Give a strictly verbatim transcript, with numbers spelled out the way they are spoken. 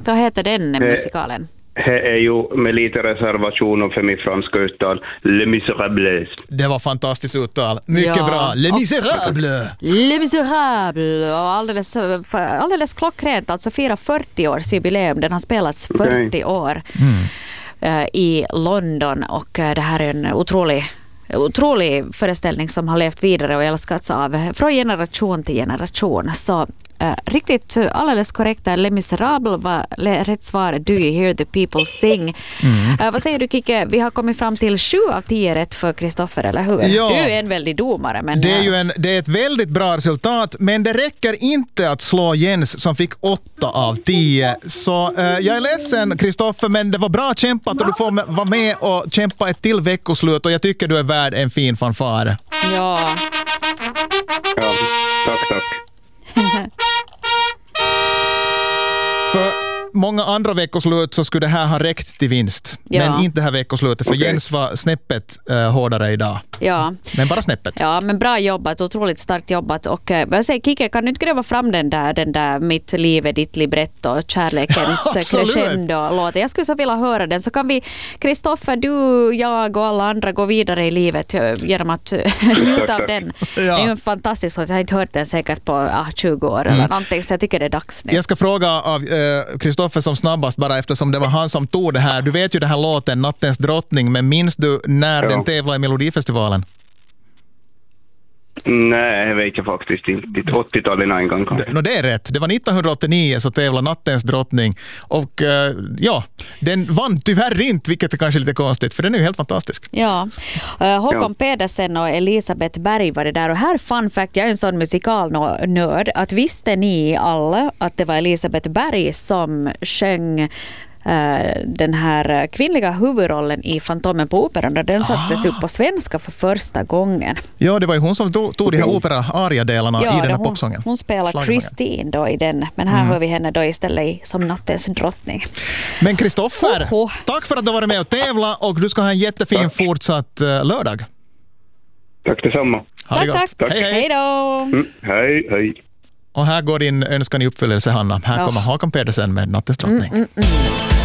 Vad heter den eh, musikalen? Det är ju med lite reservationer för min franska uttal Les Misérables. Det var fantastiskt uttal. Mycket ja. bra. Les Misérables. Les Misérables. Och alldeles, alldeles klockrent. Alltså fira fyrtio-års jubileum. Den har spelats fyrtio okay. år mm. uh, i London. Och uh, det här är en otrolig, otrolig föreställning som har levt vidare och älskats av från generation till generation. Så Uh, riktigt alldeles korrekt. Les Misérables var rätt svar. Do you hear the people sing? Mm. Uh, vad säger du, Kike? Vi har kommit fram till sju av tio rätt för Kristoffer, eller hur? Ja, du är en väldigt domare. Men det är ju en, det är ett väldigt bra resultat, men det räcker inte att slå Jens som fick åtta av tio. Så uh, jag är ledsen, Kristoffer, men det var bra kämpat och du får vara med och kämpa ett till veckoslut och jag tycker du är värd en fin fanfar. Ja. Ja, tack, tack. För många andra veckoslut så skulle det här ha räckt till vinst. Ja. Men inte det här veckoslutet, för okay. Jens var snäppet uh, hårdare idag. Ja. Men bara snäppet. Ja, men bra jobbat, otroligt starkt jobbat. Och uh, jag säger, Kike, kan du inte gräva fram den där, den där Mitt liv är ditt libretto, kärlekens crescendo-låt? Jag skulle så vilja höra den. Så kan vi, Kristoffer, du, jag och alla andra gå vidare i livet genom att njuta av den. Ja. Det är ju en fantastisk låt. Jag har inte hört den säkert på ah, tjugo år mm. eller någonting, så jag tycker det är dags nu. Jag ska fråga av Kristoffer uh, som snabbast bara eftersom det var han som tog det här. Du vet ju den här låten Nattens drottning, men minns du när ja. den tävlade i Melodifestivalen? Nej, jag vet jag faktiskt inte. åttiotalet en gång kanske. No, det är rätt. Det var nittonhundraåttionio så tävlade Nattens drottning. Och uh, ja, den vann tyvärr inte, vilket är kanske lite konstigt, för den är ju helt fantastisk. Ja, uh, Håkon ja. Pedersen och Elisabeth Berg var det där. Och här, fun fact, jag är en sån musikalnörd, att visste ni alla att det var Elisabeth Berg som sjöng den här kvinnliga huvudrollen i Fantomen på operan, där den sattes ah. upp på svenska för första gången. Ja, det var ju hon som tog, tog de här opera-aria-delarna ja, i den här hon, popsången. Hon spelar Christine då i den, men här mm. hör vi henne då istället som Nattens drottning. Men Kristoffer, oh, oh. tack för att du var med och tävla och du ska ha en jättefin tack. fortsatt uh, lördag. Tack detsamma. Tack, tack, tack. Hej, hej. Hej då. Mm, hej, hej. Och här går din önskan i uppfyllelse, Hanna. Här kommer oh. Håkan Pedersen med Nattens drottning. Mm, mm, mm.